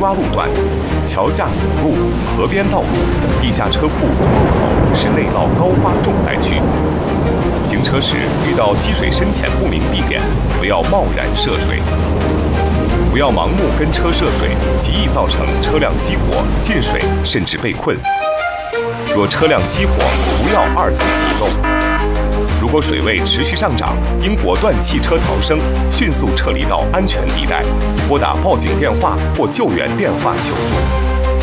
洼路段、桥下辅路、河边道路、地下车库出入口是内涝高发重灾区。行车时遇到积水深浅不明地点，不要贸然涉水，不要盲目跟车涉水，极易造成车辆熄火、进水，甚至被困。若车辆熄火，不要二次启动。如果水位持续上涨，应果断弃车逃生，迅速撤离到安全地带，拨打报警电话或救援电话求助。